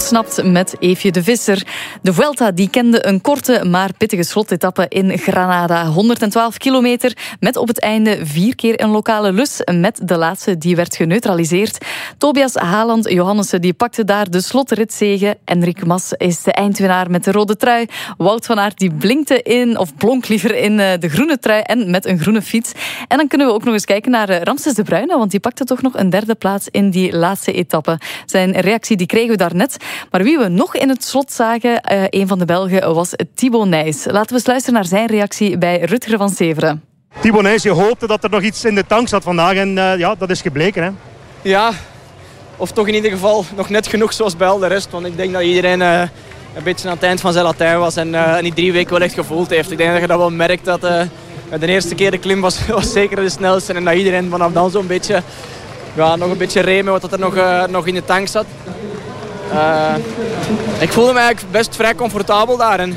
ontsnapt met Eefje de Visser. De Vuelta die kende een korte maar pittige slotetappe in Granada. 112 kilometer met op het einde 4 keer een lokale lus. Met de laatste die werd geneutraliseerd. Tobias Haaland Johannessen die pakte daar de slotritzege. Enric Mas is de eindwinnaar met de rode trui. Wout van Aert die blonk liever in de groene trui en met een groene fiets. En dan kunnen we ook nog eens kijken naar Ramses de Bruyne, want die pakte toch nog een 3e plaats in die laatste etappe. Zijn reactie die kregen we daarnet. Maar wie we nog in het slot zagen, een van de Belgen, was Thibaut Nys. Laten we eens luisteren naar zijn reactie bij Rutger van Severen. Thibaut Nys, je hoopte dat er nog iets in de tank zat vandaag en dat is gebleken, hè? Ja, of toch in ieder geval nog net genoeg zoals bij al de rest. Want ik denk dat iedereen een beetje aan het eind van zijn Latijn was en die 3 weken wel echt gevoeld heeft. Ik denk dat je dat wel merkt dat de eerste keer de klim was zeker de snelste en dat iedereen vanaf dan zo'n beetje nog een beetje reed met wat er nog in de tank zat. Ik voelde me eigenlijk best vrij comfortabel daar. En,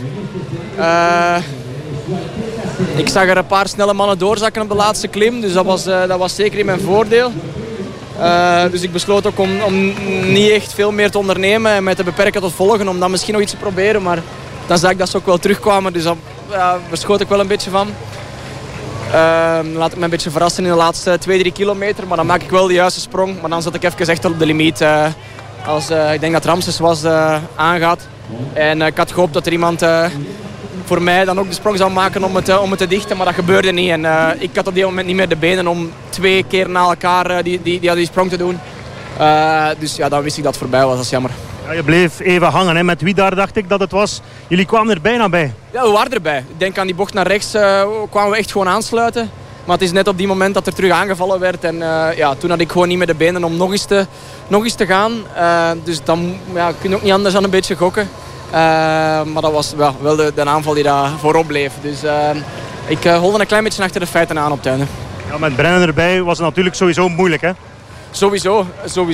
ik zag er een paar snelle mannen doorzakken op de laatste klim, dus dat was zeker in mijn voordeel. Dus ik besloot ook om niet echt veel meer te ondernemen en mij te beperken tot volgen, om dan misschien nog iets te proberen. Maar dan zag ik dat ze ook wel terugkwamen, dus daar beschoot ik wel een beetje van. Laat ik me een beetje verrassen in de laatste 2-3 kilometer, maar dan maak ik wel de juiste sprong. Maar dan zat ik even echt op de limiet als ik denk dat Ramses aangaat. En ik had gehoopt dat er iemand voor mij dan ook de sprong zou maken om het te dichten, maar dat gebeurde niet. En ik had op die moment niet meer de benen om 2 keer na elkaar die sprong te doen. Dus ja, dan wist ik dat het voorbij was, dat is jammer. Ja, je bleef even hangen, hè? Met wie daar dacht ik dat het was. Jullie kwamen er bijna bij. Ja, we waren erbij. Ik denk aan die bocht naar rechts kwamen we echt gewoon aansluiten. Maar het is net op die moment dat er terug aangevallen werd. En toen had ik gewoon niet meer de benen om nog eens te gaan. Dus dan kun je ook niet anders dan een beetje gokken. Maar dat was wel de aanval die daar voorop bleef. Dus ik holde een klein beetje achter de feiten aan op het einde. Ja, met Brennan erbij was het natuurlijk sowieso moeilijk, hè? Sowieso.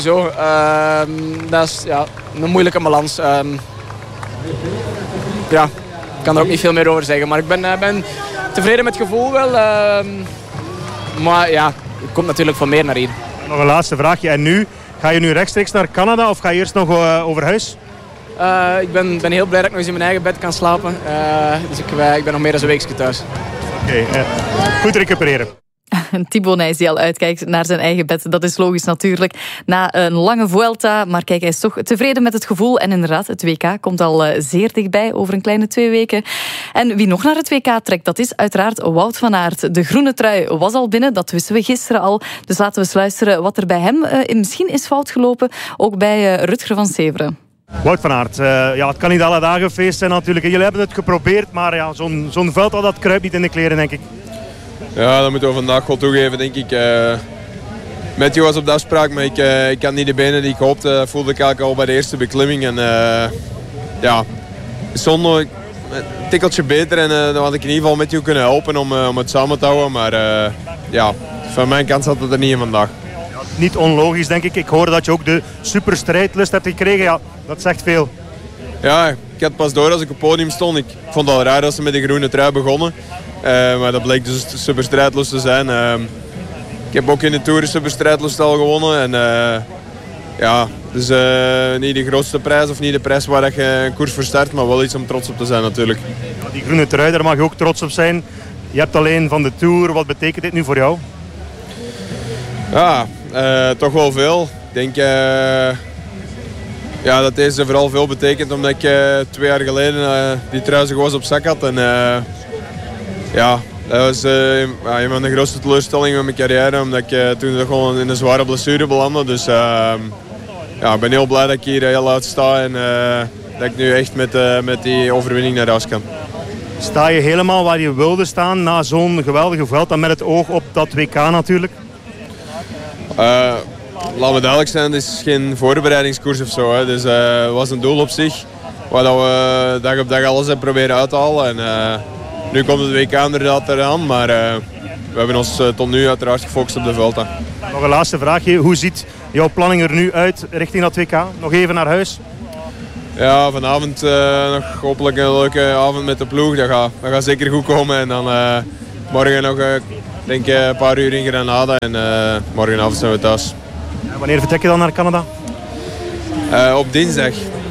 Dat is een moeilijke balans. Ik kan er ook niet veel meer over zeggen. Maar ik ben tevreden met het gevoel wel. Maar ja, het komt natuurlijk van meer naar hier. Nog een laatste vraagje. En nu? Ga je nu rechtstreeks naar Canada of ga je eerst nog over huis? Ik ben heel blij dat ik nog eens in mijn eigen bed kan slapen. Dus ik ben nog meer dan een weekje thuis. Oké, goed recupereren. Thibaut Nys die al uitkijkt naar zijn eigen bed. Dat is logisch natuurlijk. Na een lange Vuelta. Maar kijk, hij is toch tevreden met het gevoel. En inderdaad, het WK komt al zeer dichtbij. Over een kleine 2 weken. En wie nog naar het WK trekt, dat is uiteraard Wout van Aert. De groene trui was al binnen. Dat wisten we gisteren al. Dus laten we eens luisteren wat er bij hem misschien is fout gelopen. Ook bij Rutger van Severen. Wout van Aert, het kan niet alle dagen feest zijn natuurlijk. Jullie hebben het geprobeerd, maar ja, zo'n Vuelta dat kruipt niet in de kleren, denk ik. Ja, dat moeten we vandaag wel toegeven, denk ik. Matthew was op de afspraak, maar ik had niet de benen die ik hoopte. Voelde ik eigenlijk al bij de eerste beklimming. En zonde, een tikkeltje beter. En dan had ik in ieder geval Matthew kunnen helpen om het samen te houden. Maar van mijn kant zat het er niet in vandaag. Niet onlogisch, denk ik. Ik hoorde dat je ook de superstrijdlust hebt gekregen. Ja, dat zegt veel. Ja, ik had pas door als ik op het podium stond. Ik vond het al raar dat ze met de groene trui begonnen. Maar dat bleek dus super strijdlust te zijn. Ik heb ook in de Tour super strijdlust al gewonnen. En dus niet de grootste prijs of niet de prijs waar je een koers voor start, maar wel iets om trots op te zijn natuurlijk. Ja, die groene trui, daar mag je ook trots op zijn. Je hebt alleen van de Tour. Wat betekent dit nu voor jou? Ja, toch wel veel. Ik denk dat deze vooral veel betekent omdat ik 2 jaar geleden die trui zo gewoon op zak had. En dat was een van de grootste teleurstellingen van mijn carrière, omdat ik toen gewoon in een zware blessure belandde. Dus ik ben heel blij dat ik hier heel uit sta en dat ik nu echt met die overwinning naar huis kan. Sta je helemaal waar je wilde staan na zo'n geweldige Vuelta met het oog op dat WK natuurlijk? Laten we duidelijk zijn, het is geen voorbereidingskoers of zo. Hè. Dus het was een doel op zich, waar we dag op dag alles hebben proberen uit te halen. En nu komt het WK inderdaad eraan, maar we hebben ons tot nu uiteraard gefocust op de Vuelta. Nog een laatste vraagje. Hoe ziet jouw planning er nu uit richting dat WK? Nog even naar huis? Ja, vanavond nog hopelijk een leuke avond met de ploeg. Dat gaat zeker goed komen. En dan morgen nog denk ik een paar uur in Granada. En morgenavond zijn we thuis. En wanneer vertrek je dan naar Canada? Op dinsdag.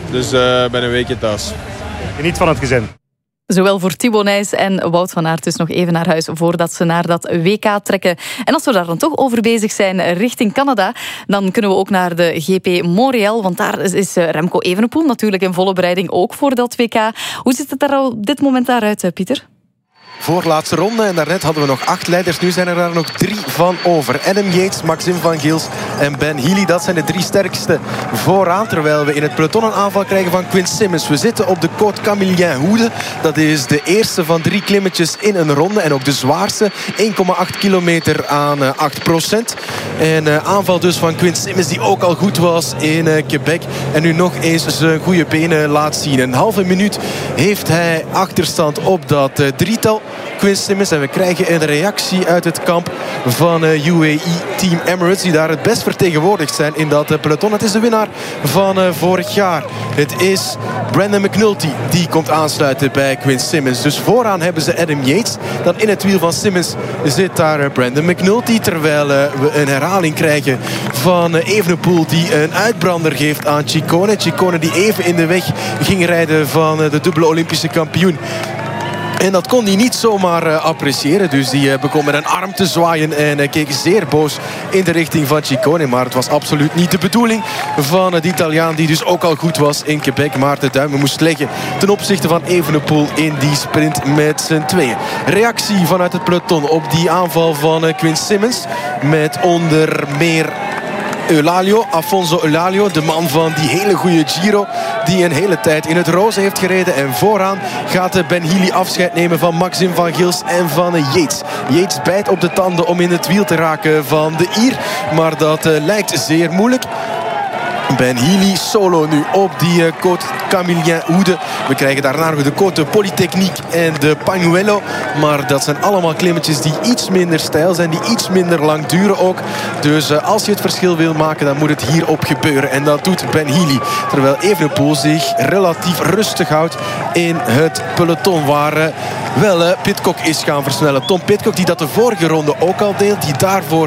Dus ben een weekje thuis. Geniet van het gezin. Zowel voor Thibaut Nys en Wout van Aert dus nog even naar huis voordat ze naar dat WK trekken. En als we daar dan toch over bezig zijn richting Canada, dan kunnen we ook naar de GP Montreal, want daar is Remco Evenepoel natuurlijk in volle bereiding ook voor dat WK. Hoe ziet het er op dit moment daaruit, Pieter? Voorlaatste ronde en daarnet hadden we nog 8 leiders. Nu zijn er daar nog 3 van over. Adam Yates, Maxim van Gils en Ben Healy. Dat zijn de 3 sterkste vooraan. Terwijl we in het peloton een aanval krijgen van Quinn Simmons. We zitten op de Côte Camillien Houde. Dat is de eerste van 3 klimmetjes in een ronde. En ook de zwaarste. 1,8 kilometer aan 8%. En aanval dus van Quinn Simmons, die ook al goed was in Quebec. En nu nog eens zijn goede benen laat zien. Een halve minuut heeft hij achterstand op dat drietal. Quinn Simmons. En we krijgen een reactie uit het kamp van UAE Team Emirates, die daar het best vertegenwoordigd zijn in dat peloton. Het is de winnaar van vorig jaar. Het is Brandon McNulty die komt aansluiten bij Quinn Simmons. Dus vooraan hebben ze Adam Yates. Dan in het wiel van Simmons zit daar Brandon McNulty. Terwijl we een herhaling krijgen van Evenepoel die een uitbrander geeft aan Ciccone. Ciccone die even in de weg ging rijden van de dubbele Olympische kampioen. En dat kon hij niet zomaar appreciëren. Dus die begon met een arm te zwaaien en keek zeer boos in de richting van Ciccone. Maar het was absoluut niet de bedoeling van de Italiaan, die dus ook al goed was in Quebec, maar de duimen moest leggen ten opzichte van Evenepoel in die sprint met z'n tweeën. Reactie vanuit het peloton op die aanval van Quinn Simmons. Met onder meer Eulalio, Afonso Eulalio, de man van die hele goede Giro, die een hele tijd in het roze heeft gereden. En vooraan gaat Ben Healy afscheid nemen van Maxim van Gils en van Yates. Yates bijt op de tanden om in het wiel te raken van de Ier, maar dat lijkt zeer moeilijk. Ben Healy solo nu op die Côte Camillien Houde. We krijgen daarna nog de Côte Polytechnique en de Panuelo. Maar dat zijn allemaal klimmetjes die iets minder steil zijn, die iets minder lang duren ook. Dus als je het verschil wil maken, dan moet het hierop gebeuren. En dat doet Ben Healy. Terwijl Evenepoel zich relatief rustig houdt in het peloton, waar Pidcock is gaan versnellen. Tom Pidcock, die dat de vorige ronde ook al deed, die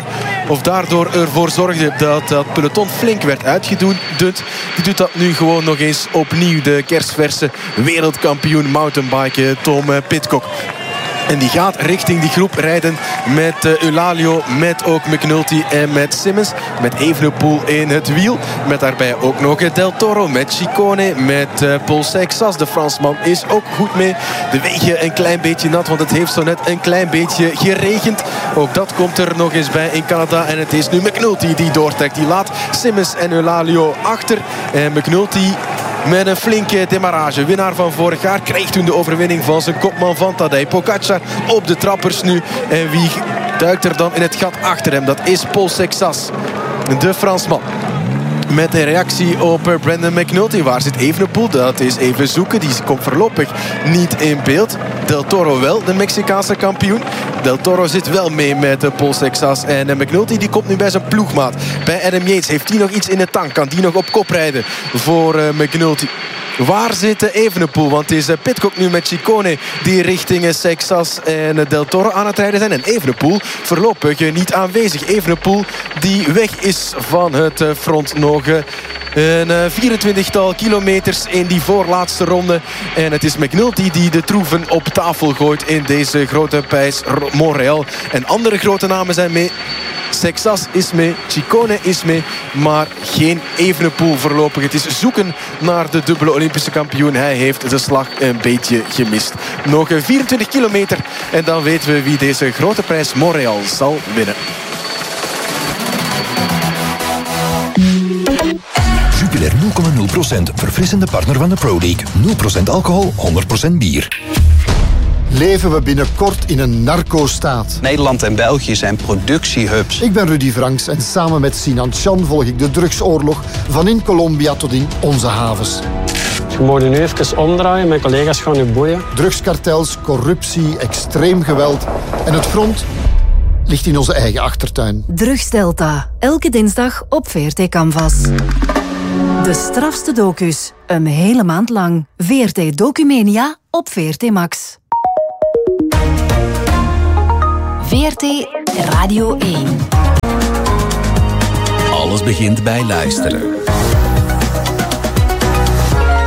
daardoor ervoor zorgde dat dat peloton flink werd uitgedoen. Die doet dat nu gewoon nog eens opnieuw. De kerstverse wereldkampioen mountainbiken Tom Pidcock. En die gaat richting die groep rijden met Eulalio, met ook McNulty en met Simmons. Met Evenepoel in het wiel. Met daarbij ook nog Del Toro, met Ciccone, met Paul Seixas. De Fransman is ook goed mee. De wegen een klein beetje nat, want het heeft zo net een klein beetje geregend. Ook dat komt er nog eens bij in Canada. En het is nu McNulty die doortrekt. Die laat Simmons en Eulalio achter. En McNulty met een flinke demarrage. Winnaar van vorig jaar kreeg toen de overwinning van zijn kopman van Tadej Pogacar op de trappers nu. En wie duikt er dan in het gat achter hem? Dat is Paul Seixas, de Fransman. Met een reactie op Brandon McNulty. Waar zit Evenepoel? Dat is even zoeken. Die komt voorlopig niet in beeld. Del Toro wel, de Mexicaanse kampioen. Del Toro zit wel mee met Paul Seixas. En McNulty die komt nu bij zijn ploegmaat. Bij Adam Yates heeft hij nog iets in de tank. Kan die nog op kop rijden voor McNulty? Waar zit Evenepoel? Want het is Pidcock nu met Ciccone die richting Seixas en Del Toro aan het rijden zijn. En Evenepoel voorlopig niet aanwezig. Evenepoel die weg is van het front nog een 24-tal kilometers in die voorlaatste ronde. En het is McNulty die de troeven op tafel gooit in deze grote prijs Montreal. En andere grote namen zijn mee. Seixas is mee, Ciccone is mee, maar geen Evenepoel voorlopig. Het is zoeken naar de dubbele Olympische kampioen. Hij heeft de slag een beetje gemist. Nog 24 kilometer en dan weten we wie deze grote prijs Montreal zal winnen. Jupiler 0,0%. Verfrissende partner van de Pro League. 0% alcohol, 100% bier. Leven we binnenkort in een narco-staat? Nederland en België zijn productiehubs. Ik ben Rudy Franks en samen met Sinan Chan volg ik de drugsoorlog van in Colombia tot in onze havens. Je moet nu even omdraaien, mijn collega's gaan u boeien. Drugskartels, corruptie, extreem geweld en het front ligt in onze eigen achtertuin. Drugsdelta, elke dinsdag op VRT Canvas. De strafste docus, een hele maand lang. VRT Documania op VRT Max. VRT Radio 1. Alles begint bij luisteren.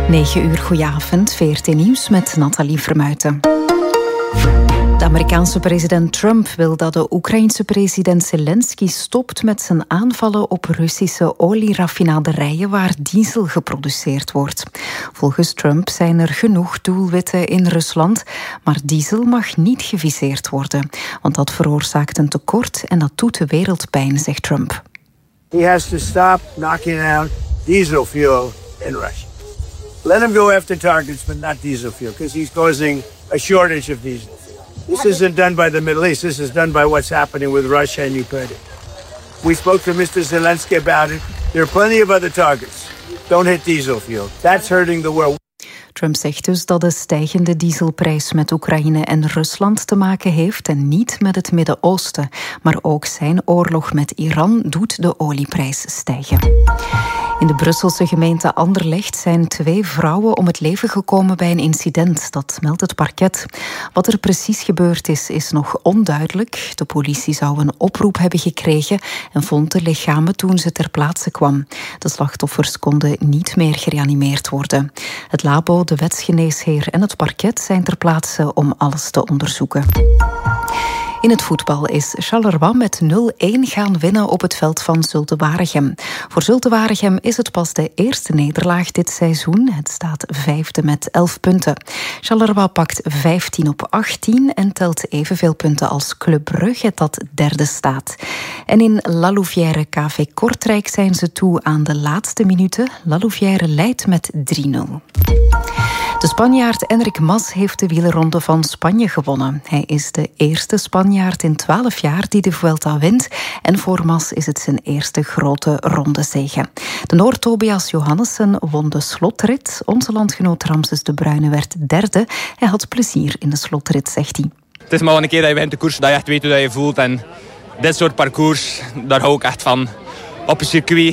9 uur, goedenavond. VRT Nieuws met Nathalie Vermuijten. De Amerikaanse president Trump wil dat de Oekraïense president Zelensky stopt met zijn aanvallen op Russische olieraffinaderijen waar diesel geproduceerd wordt. Volgens Trump zijn er genoeg doelwitten in Rusland, maar diesel mag niet geviseerd worden, want dat veroorzaakt een tekort en dat doet de wereld pijn, zegt Trump. He has to stop knocking out diesel fuel in Russia. Let him go after targets, but not diesel fuel, because he's causing a shortage of diesel. This isn't done by the Middle East. This is done by what's happening with Russia and Ukraine. We spoke to Mr. Zelensky about it. There are plenty of other targets. Don't hit diesel fuel. That's hurting the world. Trump zegt dus dat de stijgende dieselprijs met Oekraïne en Rusland te maken heeft en niet met het Midden-Oosten. Maar ook zijn oorlog met Iran doet de olieprijs stijgen. In de Brusselse gemeente Anderlecht zijn 2 vrouwen om het leven gekomen bij een incident. Dat meldt het parket. Wat er precies gebeurd is nog onduidelijk. De politie zou een oproep hebben gekregen en vond de lichamen toen ze ter plaatse kwam. De slachtoffers konden niet meer gereanimeerd worden. Het labo, de wetsgeneesheer en het parket zijn ter plaatse om alles te onderzoeken. In het voetbal is Charleroi met 0-1 gaan winnen op het veld van Zulte Waregem. Voor Zulte Waregem is het pas de eerste nederlaag dit seizoen. Het staat 5e met 11 punten. Charleroi pakt 15 op 18 en telt evenveel punten als Club Brugge, dat 3e staat. En in La Louvière KV Kortrijk zijn ze toe aan de laatste minuten. La Louvière leidt met 3-0. De Spanjaard Enric Mas heeft de wielerronde van Spanje gewonnen. Hij is de eerste Spanjaard in 12 jaar die de Vuelta wint. En voor Mas is het zijn eerste grote rondezege. De Noor Tobias Johannessen won de slotrit. Onze landgenoot Ramses de Bruyne werd 3e. Hij had plezier in de slotrit, zegt hij. Het is maar een keer dat je wint de koers, dat je echt weet hoe je voelt. En dit soort parcours, daar hou ik echt van. Op een circuit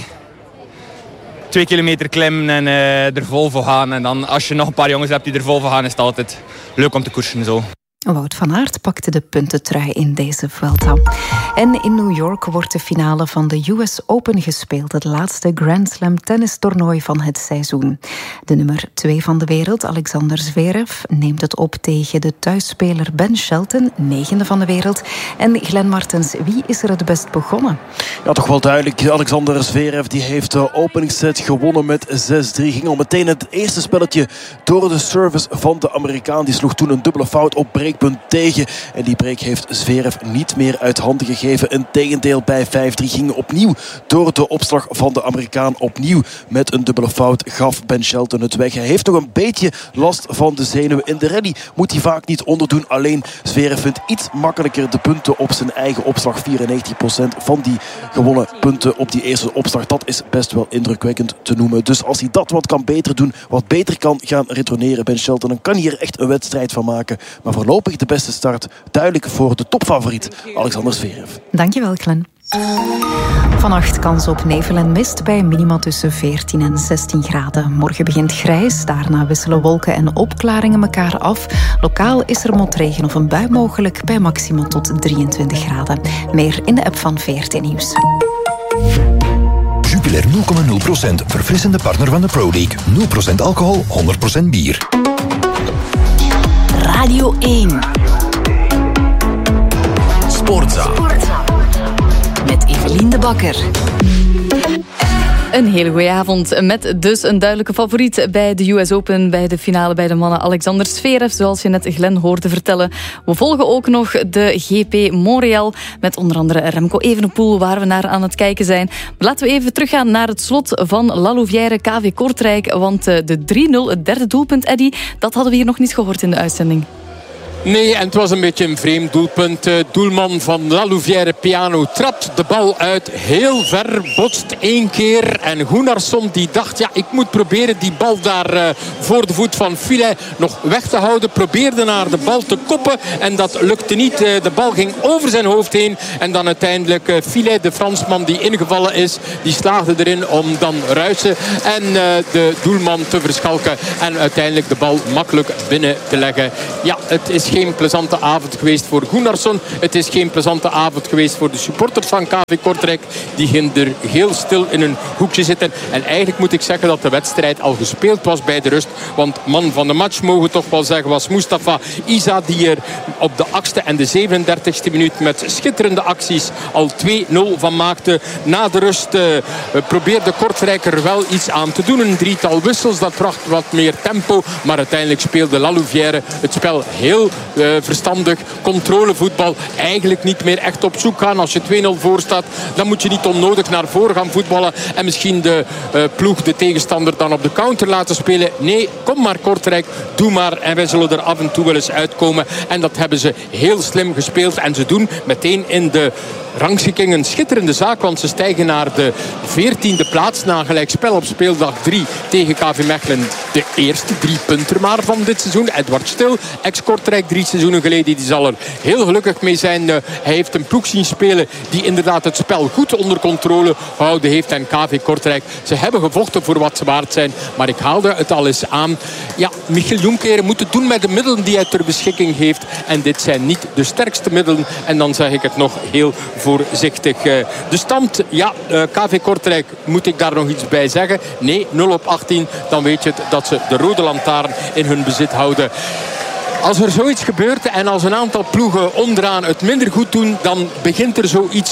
2 kilometer klimmen en er vol voor gaan. En dan als je nog een paar jongens hebt die er vol voor gaan, is het altijd leuk om te koersen zo. Wout van Aert pakte de puntentrui in deze Vuelta. En in New York wordt de finale van de US Open gespeeld. Het laatste Grand Slam tennistoernooi van het seizoen. De nummer 2 van de wereld, Alexander Zverev, neemt het op tegen de thuisspeler Ben Shelton, 9e van de wereld. En Glenn Martens, wie is er het best begonnen? Ja, toch wel duidelijk. Alexander Zverev die heeft de openingsset gewonnen met 6-3. Ging al meteen het eerste spelletje door de service van de Amerikaan. Die sloeg toen een dubbele fout op breakpunt tegen. En die break heeft Zverev niet meer uit handen gegeven. Integendeel, bij 5-3 ging opnieuw door de opslag van de Amerikaan. Opnieuw met een dubbele fout gaf Ben Shelton het weg. Hij heeft nog een beetje last van de zenuwen. In de rally moet hij vaak niet onderdoen. Alleen Zverev vindt iets makkelijker de punten op zijn eigen opslag. 94% van die gewonnen punten op die eerste opslag. Dat is best wel indrukwekkend te noemen. Dus als hij dat wat kan beter doen, wat beter kan gaan retourneren, Ben Shelton, dan kan hij hier echt een wedstrijd van maken. Maar voorlopig de beste start duidelijk voor de topfavoriet Alexander Zverev. Dankjewel, Glenn. Vannacht kans op nevel en mist bij minima tussen 14 en 16 graden. Morgen begint grijs, daarna wisselen wolken en opklaringen elkaar af. Lokaal is er motregen of een bui mogelijk bij maxima tot 23 graden. Meer in de app van VRT Nieuws. Jupiler 0,0%, verfrissende partner van de Pro League. 0% alcohol, 100% bier. Radio 1. Sportza. Met Evelien de Bakker. Een hele goede avond met dus een duidelijke favoriet bij de US Open, bij de finale bij de mannen, Alexander Zverev, zoals je net Glenn hoorde vertellen. We volgen ook nog de GP Montreal met onder andere Remco Evenepoel, waar we naar aan het kijken zijn. Maar laten we even teruggaan naar het slot van La Louvière KV Kortrijk, want de 3-0, het derde doelpunt, Eddy, dat hadden we hier nog niet gehoord in de uitzending. Nee, en het was een beetje een vreemd doelpunt. Doelman van La Louvière, Piano, trapt de bal uit heel ver, botst 1 keer. En Gunnarsson die dacht, ja, ik moet proberen die bal daar voor de voet van Filet nog weg te houden. Probeerde naar de bal te koppen en dat lukte niet. De bal ging over zijn hoofd heen. En dan uiteindelijk Filet, de Fransman die ingevallen is, die slaagde erin om dan Ruijsen en de doelman te verschalken. En uiteindelijk de bal makkelijk binnen te leggen. Ja, het is geen plezante avond geweest voor Gunnarsson. Het is geen plezante avond geweest voor de supporters van KV Kortrijk. Die er heel stil in een hoekje zitten. En eigenlijk moet ik zeggen dat de wedstrijd al gespeeld was bij de rust. Want man van de match, mogen we toch wel zeggen, was Mustafa Isa, die er op de 8e en de 37e minuut met schitterende acties al 2-0 van maakte. Na de rust probeerde Kortrijk er wel iets aan te doen. Een drietal wissels, dat bracht wat meer tempo. Maar uiteindelijk speelde La Louvière het spel heel verstandig. Controlevoetbal. Eigenlijk niet meer echt op zoek gaan. Als je 2-0 voor staat, dan moet je niet onnodig naar voren gaan voetballen. En misschien de ploeg, de tegenstander, dan op de counter laten spelen. Nee, kom maar Kortrijk, doe maar. En wij zullen er af en toe wel eens uitkomen. En dat hebben ze heel slim gespeeld. En ze doen meteen in de rangschikking een schitterende zaak. Want ze stijgen naar de 14e plaats na gelijkspel op speeldag 3 tegen KV Mechelen. De eerste 3 punten maar van dit seizoen. Edward Stil, ex-Kortrijk 3 seizoenen geleden. Die zal er heel gelukkig mee zijn. Hij heeft een ploeg zien spelen die inderdaad het spel goed onder controle gehouden heeft. En KV Kortrijk, ze hebben gevochten voor wat ze waard zijn. Maar ik haalde het al eens aan. Ja, Michiel Jonkeren moet het doen met de middelen die hij ter beschikking heeft. En dit zijn niet de sterkste middelen. En dan zeg ik het nog heel voorzichtig. De stand, ja, KV Kortrijk, moet ik daar nog iets bij zeggen? Nee, 0-18. Dan weet je dat ze de rode lantaarn in hun bezit houden. Als er zoiets gebeurt en als een aantal ploegen onderaan het minder goed doen, dan begint er zoiets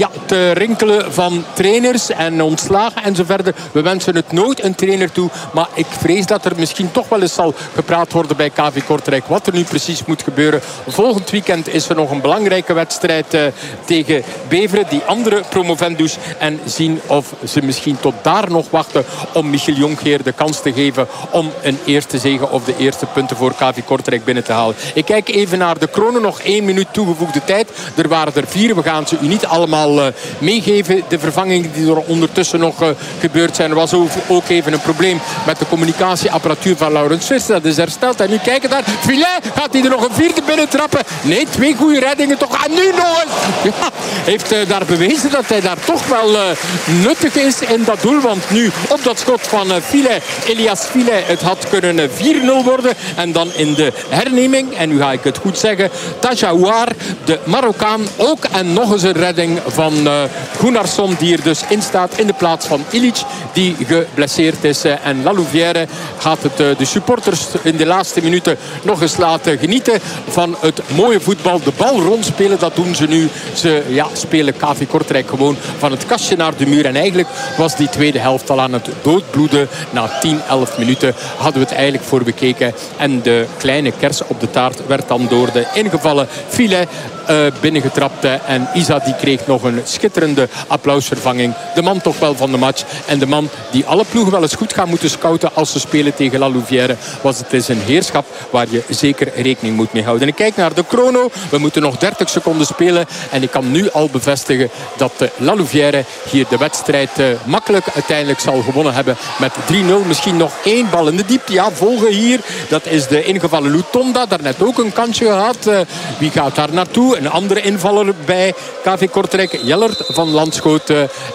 te rinkelen van trainers en ontslagen en zo verder. We wensen het nooit een trainer toe, maar ik vrees dat er misschien toch wel eens zal gepraat worden bij KV Kortrijk wat er nu precies moet gebeuren. Volgend weekend is er nog een belangrijke wedstrijd tegen Beveren, die andere promovendus, en zien of ze misschien tot daar nog wachten om Michiel Jonkheer de kans te geven om een eerste zege of de eerste punten voor KV Kortrijk binnen te halen. Ik kijk even naar de kronen. Nog 1 minuut toegevoegde tijd. Er waren er 4. We gaan ze u niet allemaal meegeven. De vervangingen die er ondertussen nog gebeurd zijn. Er was ook even een probleem met de communicatieapparatuur van Laurens Visser. Dat is hersteld. En nu kijken daar. Filet, gaat hij er nog een 4e binnen trappen? Nee, 2 goede reddingen toch. En nu nog eens. Ja, heeft daar bewezen dat hij daar toch wel nuttig is in dat doel. Want nu op dat schot van Filet, Elias Filet, het had kunnen 4-0 worden. En dan in de herneming, en nu ga ik het goed zeggen, Tajawar, de Marokkaan, ook en nog eens een redding van Gunnarsson, die er dus in staat in de plaats van Ilic, die geblesseerd is. En La Louvière gaat het de supporters in de laatste minuten nog eens laten genieten van het mooie voetbal. De bal rondspelen, dat doen ze nu. Ze spelen KV Kortrijk gewoon van het kastje naar de muur. En eigenlijk was die tweede helft al aan het doodbloeden. Na 10-11 minuten hadden we het eigenlijk voor bekeken. En de kleine kers op de taart werd dan door de ingevallen Filet binnengetrapt. En Isa die kreeg nog een schitterende applausvervanging. De man toch wel van de match. En de man die alle ploegen wel eens goed gaan moeten scouten als ze spelen tegen La Louvière. Het is een heerschap waar je zeker rekening moet mee houden. En ik kijk naar de chrono. We moeten nog 30 seconden spelen. En ik kan nu al bevestigen dat La Louvière hier de wedstrijd makkelijk uiteindelijk zal gewonnen hebben met 3-0. Misschien nog 1 bal in de diepte. Ja, volgen hier. Dat is de ingevallen Lutonda. Daarnet ook een kansje gehad. Wie gaat daar naartoe? Een andere invaller bij KV Kortrijk. Jellert van Landschoot.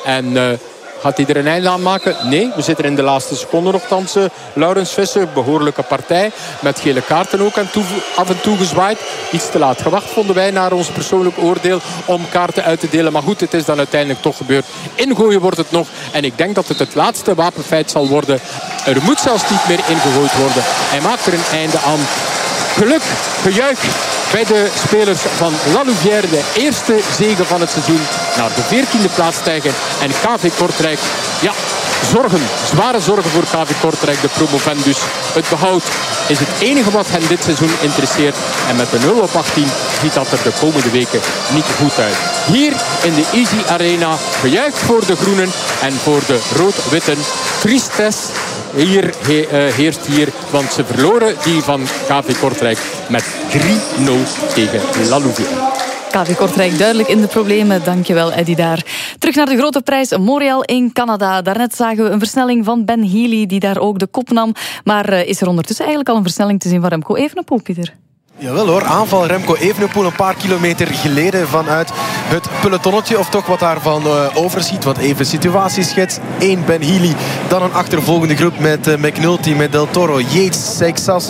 Gaat hij er een einde aan maken? Nee, we zitten in de laatste seconde nogthans. Laurens Visser, behoorlijke partij. Met gele kaarten ook af en toe gezwaaid. Iets te laat gewacht vonden wij naar ons persoonlijk oordeel om kaarten uit te delen. Maar goed, het is dan uiteindelijk toch gebeurd. Ingooien wordt het nog. En ik denk dat het laatste wapenfeit zal worden. Er moet zelfs niet meer ingegooid worden. Hij maakt er een einde aan. Geluk, gejuich bij de spelers van La Louvière. De eerste zege van het seizoen naar de 14e plaats stijgen. En KV Kortrijk, zorgen. Zware zorgen voor KV Kortrijk, de promovendus. Het behoud is het enige wat hen dit seizoen interesseert. En met de 0-18 ziet dat er de komende weken niet goed uit. Hier in de Easy Arena gejuicht voor de groenen en voor de rood-witten. Tristesse. Hier heerst hier, want ze verloren die van KV Kortrijk met 3-0 tegen La Louvière. KV Kortrijk duidelijk in de problemen. Dankjewel, Eddie daar. Terug naar de grote prijs Montreal in Canada. Daarnet zagen we een versnelling van Ben Healy, die daar ook de kop nam. Maar is er ondertussen eigenlijk al een versnelling te zien van Remco Evenepoel, Pieter? Jawel hoor, aanval Remco Evenepoel een paar kilometer geleden vanuit het pelotonnetje, of toch wat daarvan overschiet, wat even situatieschets. 1 Ben Healy, dan een achtervolgende groep met McNulty, met Del Toro, Yates, Seixas.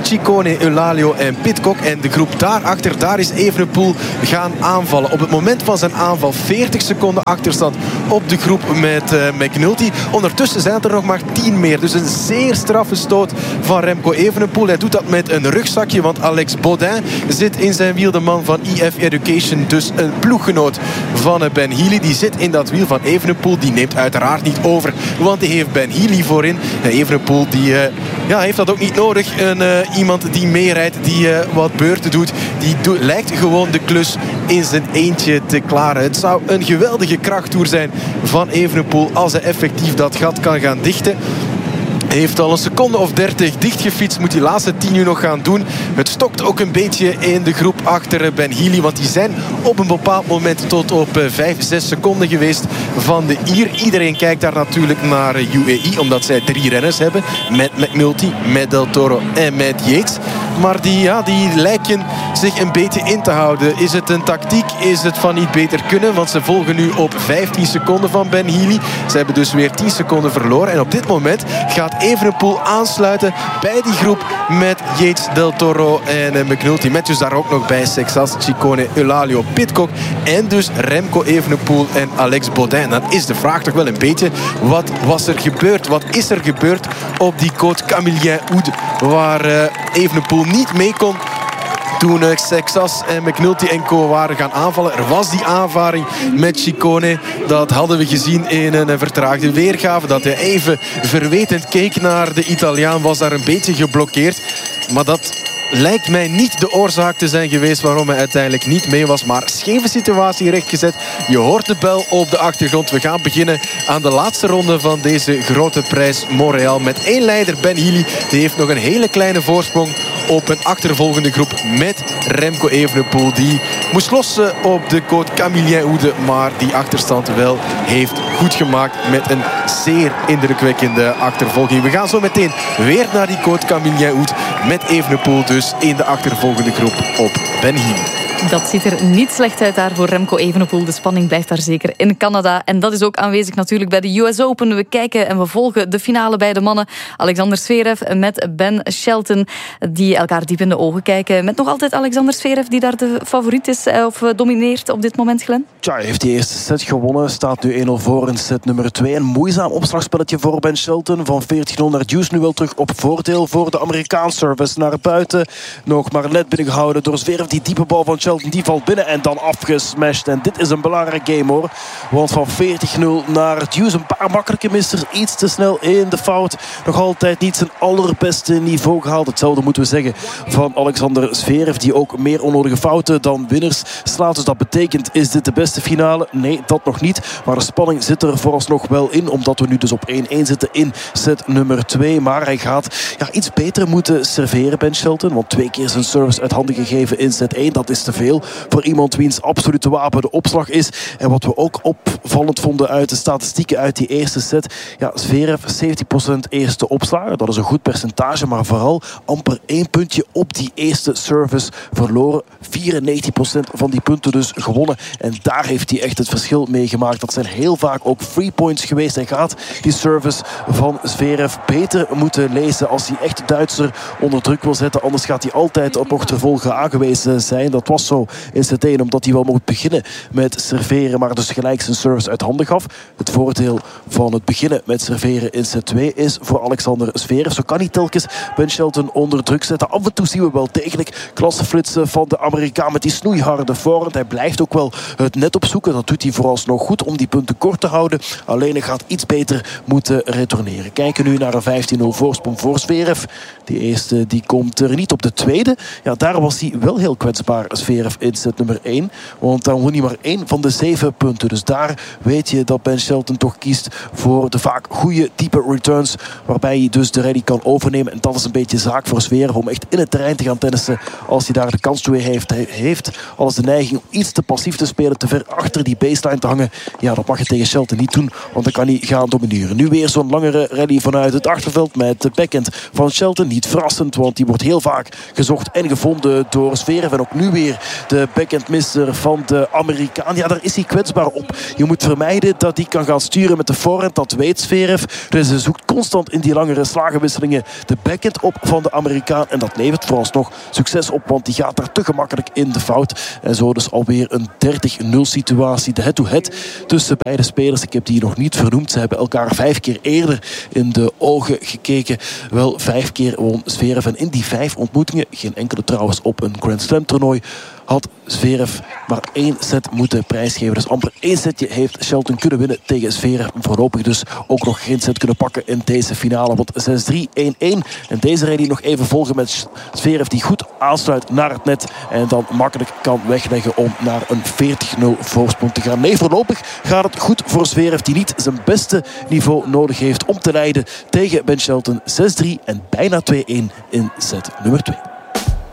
Ciccone, Eulalia en Pidcock. En de groep daarachter, daar is Evenepoel gaan aanvallen. Op het moment van zijn aanval 40 seconden achterstand op de groep met McNulty. Ondertussen zijn het er nog maar 10 meer. Dus een zeer straffe stoot van Remco Evenepoel. Hij doet dat met een rugzakje, want Alex Baudin zit in zijn wiel. De man van EF Education, dus een ploeggenoot van Ben Healy. Die zit in dat wiel van Evenepoel. Die neemt uiteraard niet over, want die heeft Ben Healy voorin. En Evenepoel die heeft dat ook niet nodig. Iemand die meerijdt, die wat beurten doet. Die lijkt gewoon de klus in zijn eentje te klaren. Het zou een geweldige krachttoer zijn van Evenepoel als hij effectief dat gat kan gaan dichten. Hij heeft al een seconde of 30 dichtgefietst. Moet die laatste 10 nu nog gaan doen. Het stokt ook een beetje in de groep achter Ben Healy. Want die zijn op een bepaald moment tot op 5-6 seconden geweest van de Ier. Iedereen kijkt daar natuurlijk naar UAE. Omdat zij 3 renners hebben. Met McNulty, met Del Toro en met Yates. Maar die lijken zich een beetje in te houden. Is het een tactiek? Is het van niet beter kunnen? Want ze volgen nu op 15 seconden van Ben Healy. Ze hebben dus weer 10 seconden verloren. En op dit moment gaat Evenepoel aansluiten bij die groep met Yates, Del Toro en McNulty. Met dus daar ook nog bij Sexas, Ciccone, Eulalia, Pidcock en dus Remco Evenepoel en Alex Baudin. Dan is de vraag toch wel een beetje, wat was er gebeurd? Wat is er gebeurd op die Côte Camillien-Oude waar Evenepoel niet mee kon toen Sexas en McNulty en co waren gaan aanvallen. Er was die aanvaring met Ciccone. Dat hadden we gezien in een vertraagde weergave. Dat hij even verwetend keek naar de Italiaan. Was daar een beetje geblokkeerd. Maar dat lijkt mij niet de oorzaak te zijn geweest waarom hij uiteindelijk niet mee was. Maar scheve situatie rechtgezet. Je hoort de bel op de achtergrond. We gaan beginnen aan de laatste ronde van deze grote prijs Montréal. Met 1 leider, Ben Healy. Die heeft nog een hele kleine voorsprong op een achtervolgende groep met Remco Evenepoel. Die moest lossen op de Côte Camillien-Oude, maar die achterstand wel heeft goed gemaakt met een zeer indrukwekkende achtervolging. We gaan zo meteen weer naar die Côte Camillien-Oude met Evenepoel dus in de achtervolgende groep op Ben Healy. Dat ziet er niet slecht uit daar voor Remco Evenepoel. De spanning blijft daar zeker in Canada. En dat is ook aanwezig natuurlijk bij de US Open. We kijken en we volgen de finale bij de mannen. Alexander Zverev met Ben Shelton, die elkaar diep in de ogen kijken. Met nog altijd Alexander Zverev, die daar de favoriet is of domineert op dit moment, Glenn? Tja, hij heeft die eerste set gewonnen. Staat nu 1-0 voor in set nummer 2. Een moeizaam opslagspelletje voor Ben Shelton. Van 40-0 naar deuce, nu wel terug op voordeel voor de Amerikaan. Service naar buiten. Nog maar net binnengehouden door Zverev. Die diepe bal van Shelton, die valt binnen en dan afgesmashed. En dit is een belangrijk game, hoor. Want van 40-0 naar deuce, een paar makkelijke missers. Iets te snel in de fout. Nog altijd niet zijn allerbeste niveau gehaald. Hetzelfde moeten we zeggen van Alexander Zverev, die ook meer onnodige fouten dan winners slaat. Dus dat betekent, is dit de beste finale? Nee, dat nog niet. Maar de spanning zit er vooralsnog wel in, omdat we nu dus op 1-1 zitten in set nummer 2. Maar hij gaat iets beter moeten serveren, Ben Shelton. Want 2 keer zijn service uit handen gegeven in set 1. Dat is te veel voor iemand wiens absolute wapen de opslag is. En wat we ook opvallend vonden uit de statistieken uit die eerste set. Ja, Zverev 70% eerste opslagen. Dat is een goed percentage, maar vooral amper 1 puntje op die eerste service verloren. 94% van die punten dus gewonnen. En daar heeft hij echt het verschil mee gemaakt. Dat zijn heel vaak ook free points geweest. Hij gaat die service van Zverev beter moeten lezen als hij echt de Duitser onder druk wil zetten. Anders gaat hij altijd op achtervolgen aangewezen zijn. Dat was zo in set 1, omdat hij wel mocht beginnen met serveren, maar dus gelijk zijn service uit handen gaf. Het voordeel van het beginnen met serveren in set 2 is voor Alexander Zverev. Zo kan hij telkens Ben Shelton onder druk zetten. Af en toe zien we wel degelijk klasseflitsen van de Amerikaan met die snoeiharde voorhand. Hij blijft ook wel het net opzoeken. Dat doet hij vooralsnog goed om die punten kort te houden. Alleen hij gaat iets beter moeten retourneren. Kijken nu naar een 15-0 voorsprong voor Zverev. Die eerste die komt er niet op. De tweede, ja, daar was hij wel heel kwetsbaar, Zverev, in set nummer 1. Want dan won hij maar 1 van de 7 punten. Dus daar weet je dat Ben Shelton toch kiest voor de vaak goede, diepe returns, waarbij hij dus de rally kan overnemen. En dat is een beetje zaak voor Zverev om echt in het terrein te gaan tennissen als hij daar de kans toe heeft. Hij heeft alles de neiging om iets te passief te spelen, te ver achter die baseline te hangen. Ja, dat mag je tegen Shelton niet doen, want dan kan hij gaan domineren. Nu weer zo'n langere rally vanuit het achterveld met de backhand van Shelton. Niet verrassend, want die wordt heel vaak gezocht en gevonden door Zverev. En ook nu weer De backhandmisser van de Amerikaan. Ja, daar is hij kwetsbaar op. Je moet vermijden dat hij kan gaan sturen met de voorhand. Dat weet Zverev. Dus hij zoekt constant in die langere slagenwisselingen de backhand op van de Amerikaan. En dat levert vooralsnog succes op, want die gaat daar te gemakkelijk in de fout. En zo dus alweer een 30-0 situatie. De head-to-head tussen beide spelers. Ik heb die nog niet vernoemd. Ze hebben elkaar 5 keer eerder in de ogen gekeken. Wel 5 keer won Zverev. En in die 5 ontmoetingen, geen enkele trouwens op een Grand Slam toernooi, had Zverev maar 1 set moeten prijsgeven. Dus amper 1 setje heeft Shelton kunnen winnen tegen Zverev. Voorlopig dus ook nog geen set kunnen pakken in deze finale. Want 6-3, 1-1. En deze rally nog even volgen met Zverev die goed aansluit naar het net. En dan makkelijk kan wegleggen om naar een 40-0 voorsprong te gaan. Nee, voorlopig gaat het goed voor Zverev die niet zijn beste niveau nodig heeft om te leiden tegen Ben Shelton. 6-3 en bijna 2-1 in set nummer 2.